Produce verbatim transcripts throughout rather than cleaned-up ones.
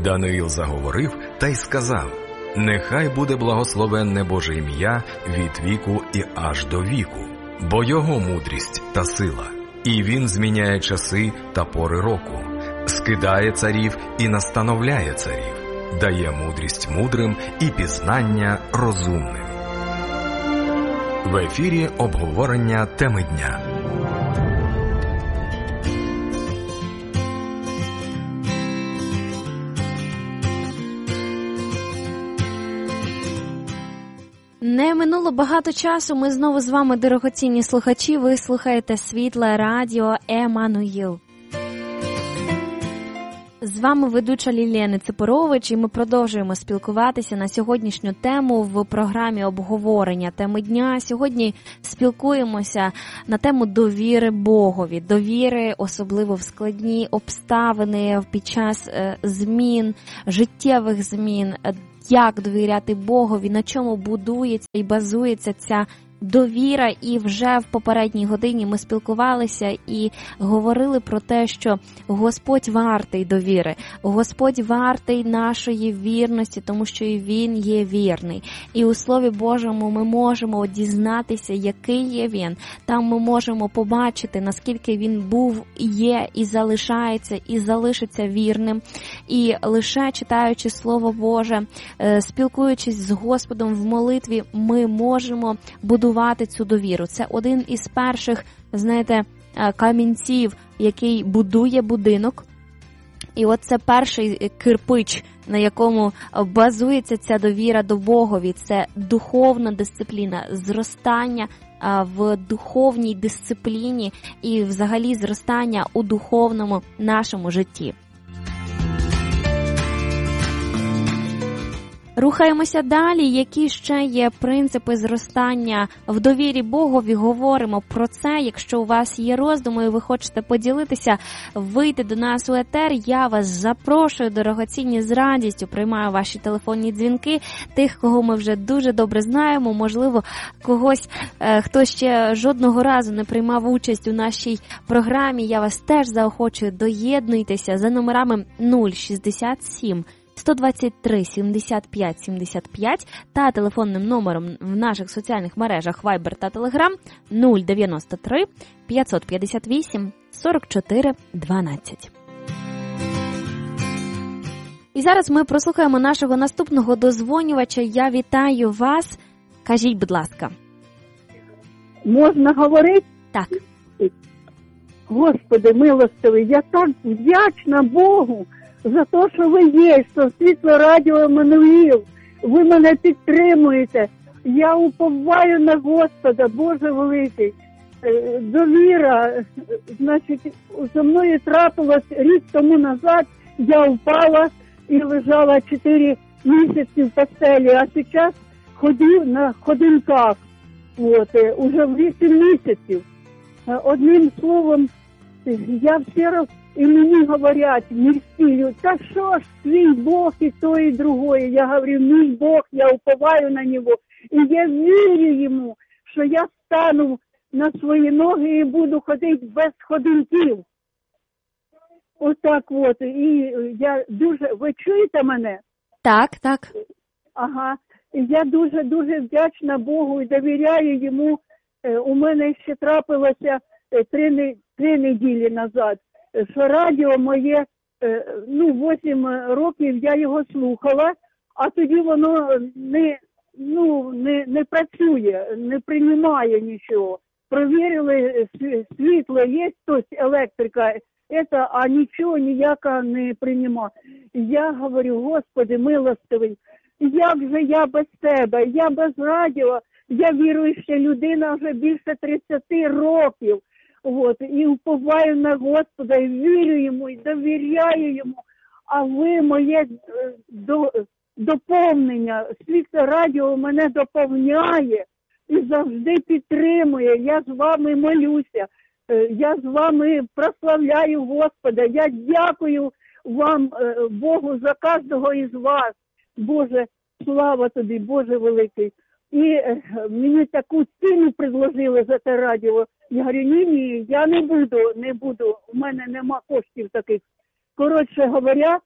Даниїл заговорив та й сказав: «Нехай буде благословенне Боже ім'я від віку і аж до віку, бо Його мудрість та сила, і Він зміняє часи та пори року, скидає царів і настановляє царів, дає мудрість мудрим і пізнання розумним». В ефірі обговорення теми дня. Не минуло багато часу, ми знову з вами, дорогоцінні слухачі, ви слухаєте Світле Радіо Еммануїл. З вами ведуча Лілія Неципорович, і ми продовжуємо спілкуватися на сьогоднішню тему в програмі обговорення теми дня. Сьогодні спілкуємося на тему довіри Богові, довіри особливо в складні обставини під час змін, життєвих змін, як довіряти Богові, на чому будується і базується ця довіра. І вже в попередній годині ми спілкувалися і говорили про те, що Господь вартий довіри, Господь вартий нашої вірності, тому що і Він є вірний. І у Слові Божому ми можемо дізнатися, який є Він. Там ми можемо побачити, наскільки Він був, є і залишається, і залишиться вірним. І лише читаючи Слово Боже, спілкуючись з Господом в молитві, ми можемо будувати цю довіру. Це один із перших, знаєте, камінців, який будує будинок. І от це перший кирпич, на якому базується ця довіра до Богові. Це духовна дисципліна, зростання в духовній дисципліні і взагалі зростання у духовному нашому житті. Рухаємося далі. Які ще є принципи зростання в довірі Богові? Говоримо про це. Якщо у вас є роздуми і ви хочете поділитися, вийти до нас у етер, я вас запрошую, дорогоцінні, з радістю приймаю ваші телефонні дзвінки. Тих, кого ми вже дуже добре знаємо, можливо, когось, хто ще жодного разу не приймав участь у нашій програмі, я вас теж заохочую, доєднуйтеся за номерами нуль шістдесят сім сто двадцять три сімдесят п'ять сімдесят п'ять та телефонним номером в наших соціальних мережах Viber та Telegram нуль дев'яносто три п'ятсот п'ятдесят вісім сорок чотири дванадцять. І зараз ми прослухаємо нашого наступного дозвонювача. Я вітаю вас. Кажіть, будь ласка. Можна говорити? Так. Господи милостивий, я так вдячна Богу за те, що ви є, що Світле Радіо Еммануїл, ви мене підтримуєте. Я уповаю на Господа, Боже великий. Довіра, значить, зі мною трапилось рік тому назад, я впала і лежала чотири місяці в постелі, а зараз ходив на ходунках, от, уже в вісім місяців. Одним словом, я все раз, і мені говорять, мирські, та що ж, свій Бог і то, і другое. Я говорю, мій Бог, я уповаю на нього. І я вірю йому, що я стану на свої ноги і буду ходити без ходунків. Отак от. І я дуже, ви чуєте мене? Так, так. Ага. І я дуже-дуже вдячна Богу і довіряю йому. У мене ще трапилося три, три неділі назад, що радіо моє, ну, вісім років я його слухала, а тоді воно не, ну, не, не працює, не приймає нічого. Провірили, світло є, тобто електрика, это, а нічого ніяка не приймає. Я говорю, Господи милостивий, як же я без тебе, я без радіо, я віруюча людина вже більше тридцять років. От, і уповаю на Господа, і вірю йому, і довіряю йому. А ви моє до, доповнення, Світле Радіо мене доповняє і завжди підтримує. Я з вами молюся, я з вами прославляю Господа. Я дякую вам, Богу, за кожного із вас. Боже, слава тобі, Боже великий. І мені таку ціну предложили за те радіо. Я говорю, ні, ні, я не буду, не буду, у мене нема коштів таких. Коротше говоря,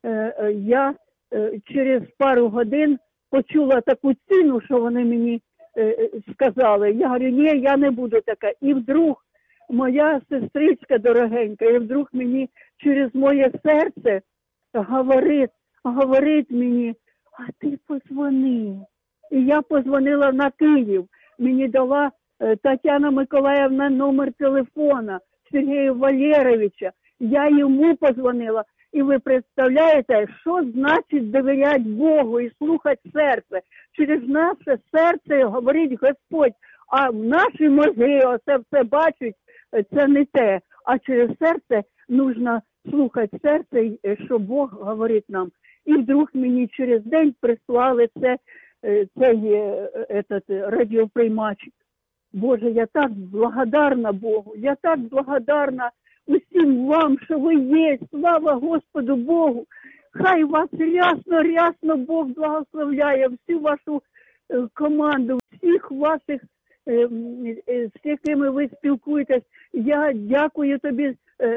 я через пару годин почула таку ціну, що вони мені сказали. Я говорю, ні, я не буду така. І вдруг моя сестричка дорогенька, і вдруг мені через моє серце говорить, говорить мені, а ти позвони. І я позвонила на Київ. Мені дала Тетяна Миколаївна номер телефона Сергія Валерійовича. Я йому позвонила. І ви представляєте, що значить довіряти Богу і слухати серце. Через наше серце говорить Господь, а в наші мозги оце все бачать, це не те. А через серце потрібно слухати серце, що Бог говорить нам. І вдруг мені через день прислали це, цей этот, радіоприймачик. Боже, я так благодарна Богу, я так благодарна усім вам, що ви є. Слава Господу Богу. Хай вас рясно-рясно Бог благословляє, всю вашу команду, всіх ваших, з якими ви спілкуєтесь. Я дякую тобі,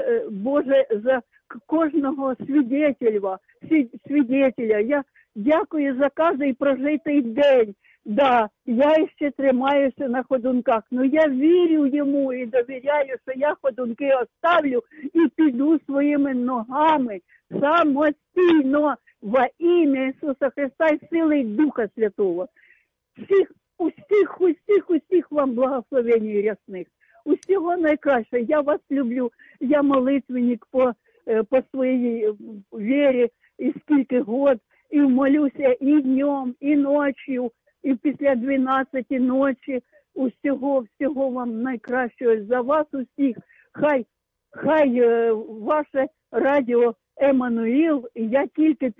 Боже, за кожного свідетеля. свідетеля. Я дякую за кожний прожитий день. Да, я ще тримаюся на ходунках, але я вірю йому і довіряю, що я ходунки оставлю і піду своїми ногами самостійно во ім'я Ісуса Христа і сили Духа Святого. Всіх, усіх, усіх, усіх вам благословень рясних. Усього найкраще. Я вас люблю. Я молитвенник по, по своїй вірі і скільки год. І молюся і днем, і ночью. І після дванадцятої ночі усього, всього вам найкращого за вас усіх. Хай, хай е, ваше радіо Еммануїл, я тільки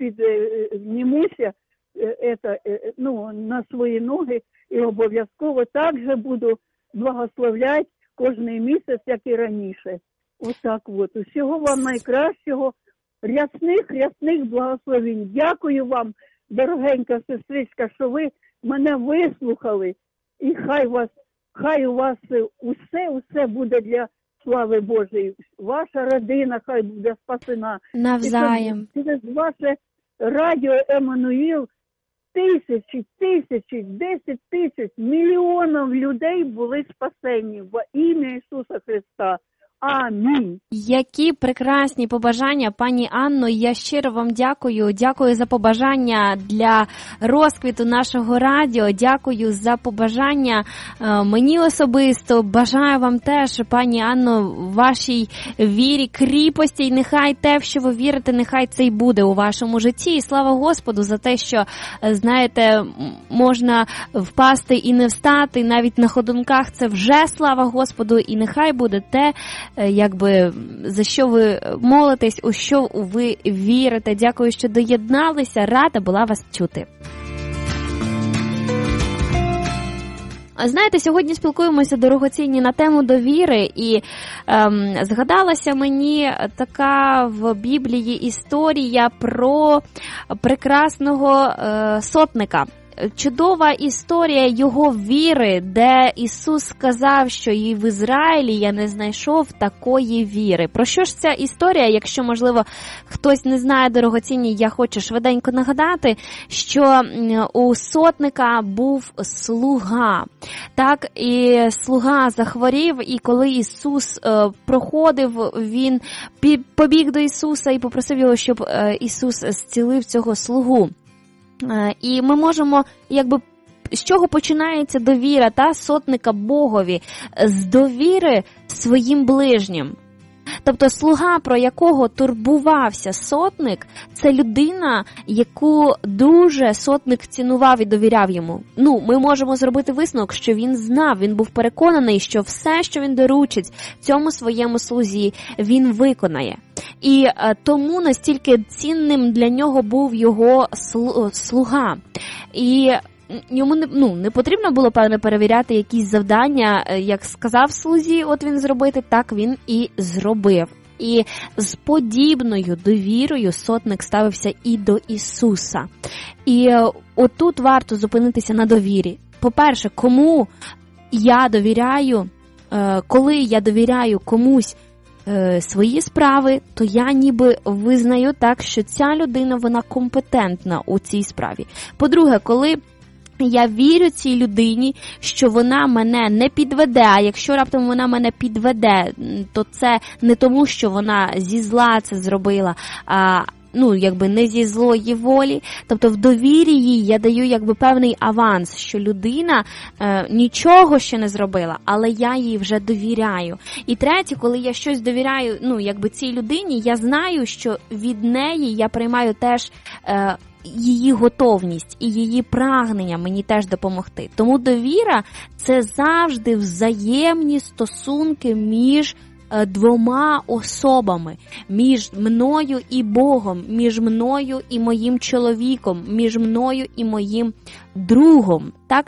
піднімуся е, е, ну, на свої ноги і обов'язково також буду благословляти кожний місяць, як і раніше. Отак от. Усього вам найкращого, рясних, рясних благословень. Дякую вам, дорогенька сестричка, що ви мене вислухали, і хай вас, хай у вас усе, усе буде для слави Божої. Ваша родина хай буде спасена. Навзаєм. І через ваше радіо Еммануїл тисячі, тисячі, десять тисяч, мільйонів людей були спасені во ім'я Ісуса Христа. Амінь. Які прекрасні побажання, пані Анно. Я щиро вам дякую. Дякую за побажання для розквіту нашого радіо. Дякую за побажання мені особисто. Бажаю вам теж, пані Анно, вашій вірі, кріпості. І нехай те, в що ви вірите, нехай це й буде у вашому житті. І слава Господу за те, що, знаєте, можна впасти і не встати. Навіть на ходунках це вже слава Господу. І нехай буде те, якби за що ви молитесь, у що ви вірите. Дякую, що доєдналися. Рада була вас чути. Знаєте, сьогодні спілкуємося, дорогоцінні, на тему довіри, і ем, згадалася мені така в Біблії історія про прекрасного е, сотника. Чудова історія його віри, де Ісус сказав, що і в Ізраїлі я не знайшов такої віри. Про що ж ця історія? Якщо, можливо, хтось не знає, дорогоцінні, я хочу швиденько нагадати, що у сотника був слуга. Так, і слуга захворів, і коли Ісус е, проходив, він побіг до Ісуса і попросив його, щоб е, Ісус зцілив цього слугу. І ми можемо, якби, з чого починається довіра та сотника Богові? З довіри своїм ближнім. Тобто слуга, про якого турбувався сотник, це людина, яку дуже сотник цінував і довіряв йому. Ну, ми можемо зробити висновок, що він знав, він був переконаний, що все, що він доручить цьому своєму слузі, він виконає. І е, тому настільки цінним для нього був його слуга. І йому не, ну, не потрібно було, певне, перевіряти якісь завдання, як сказав слузі, от він зробити, так він і зробив. І з подібною довірою сотник ставився і до Ісуса. І отут варто зупинитися на довірі. По-перше, кому я довіряю, коли я довіряю комусь е, свої справи, то я ніби визнаю так, що ця людина, вона компетентна у цій справі. По-друге, коли я вірю цій людині, що вона мене не підведе, а якщо раптом вона мене підведе, то це не тому, що вона зі зла це зробила, а ну, якби не зі злої волі. Тобто в довірі їй я даю якби певний аванс, що людина е, нічого ще не зробила, але я їй вже довіряю. І третє, коли я щось довіряю, ну, якби цій людині, я знаю, що від неї я приймаю теж е, її готовність і її прагнення мені теж допомогти. Тому довіра – це завжди взаємні стосунки між двома особами, між мною і Богом, між мною і моїм чоловіком, між мною і моїм другом, так?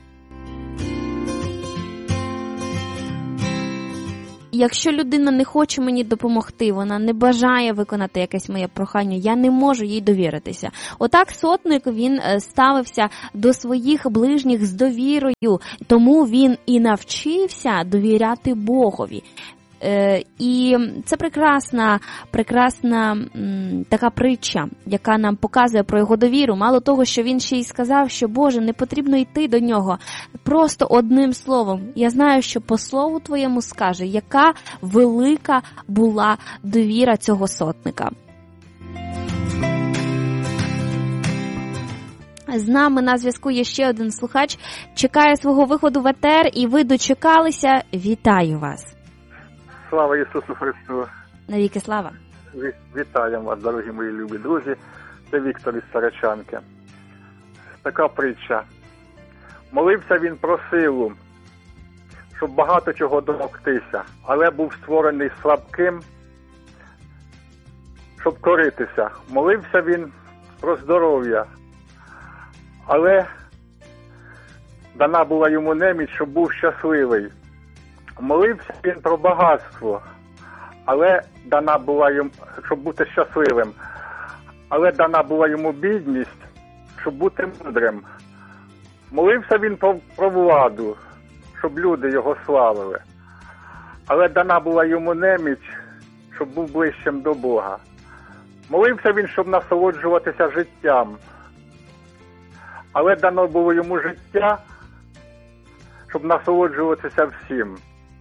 Якщо людина не хоче мені допомогти, вона не бажає виконати якесь моє прохання, я не можу їй довіритися. Отак сотник, він ставився до своїх ближніх з довірою, тому він і навчився довіряти Богові. Е, і це прекрасна, прекрасна м, така притча, яка нам показує про його довіру. Мало того, що він ще й сказав, що, Боже, не потрібно йти до нього просто одним словом. Я знаю, що по слову твоєму скаже, яка велика була довіра цього сотника. З нами на зв'язку є ще один слухач. Чекає свого виходу в етер, і ви дочекалися. Вітаю вас. Слава Ісусу Христу! Навіки слава! Вітаємо вас, дорогі мої любі друзі. Це Віктор із Сарачанки. Така притча. Молився він про силу, щоб багато чого домогтися, але був створений слабким, щоб коритися. Молився він про здоров'я, але дана була йому неміч, щоб був щасливий. Молився він про багатство, але дана була йому, щоб бути щасливим, але дана була йому бідність, щоб бути мудрим. Молився він про, про владу, щоб люди його славили, але дана була йому неміч, щоб був ближчим до Бога. Молився він, щоб насолоджуватися життям, але дано було йому життя, щоб насолоджуватися всім.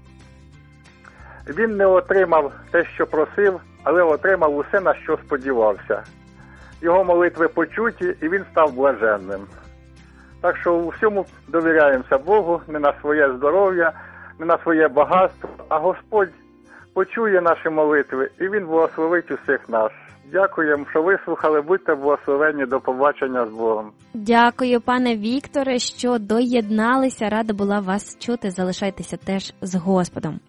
Він не отримав те, що просив, але отримав усе, на що сподівався. Його молитви почуті, і він став блаженним. Так що у всьому довіряємося Богу, не на своє здоров'я, не на своє багатство, а Господь почує наші молитви, і Він благословить усіх нас. Дякуємо, що вислухали, будьте благословені, до побачення з Богом. Дякую, пане Вікторе, що доєдналися, рада була вас чути, залишайтеся теж з Господом.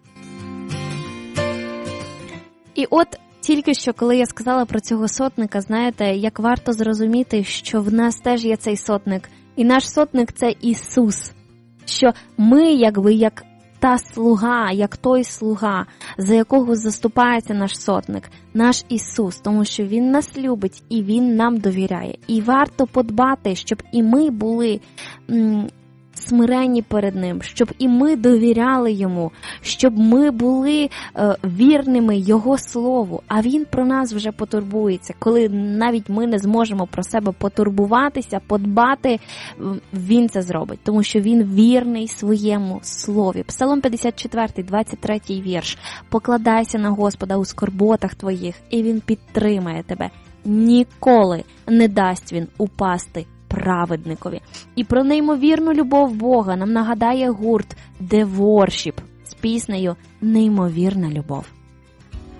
І от тільки що, коли я сказала про цього сотника, знаєте, як варто зрозуміти, що в нас теж є цей сотник. І наш сотник – це Ісус. Що ми, якби, як та слуга, як той слуга, за якого заступається наш сотник, наш Ісус, тому що Він нас любить і Він нам довіряє. І варто подбати, щоб і ми були м- смиренні перед Ним, щоб і ми довіряли Йому, щоб ми були е, вірними Його Слову, а Він про нас вже потурбується. Коли навіть ми не зможемо про себе потурбуватися, подбати, Він це зробить, тому що Він вірний своєму Слові. Псалом п'ятдесят четвертий, двадцять третій вірш. «Покладайся на Господа у скорботах твоїх, і Він підтримає тебе. Ніколи не дасть Він упасти праведникові». І про неймовірну любов Бога нам нагадає гурт The Worship з піснею «Неймовірна любов».